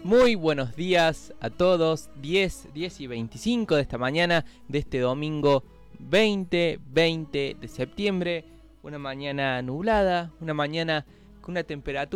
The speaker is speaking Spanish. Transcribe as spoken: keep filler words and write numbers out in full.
Muy buenos días a todos, diez, diez y veinticinco de esta mañana, de este domingo veinte, veinte de septiembre. Una mañana nublada, una mañana con una temperatura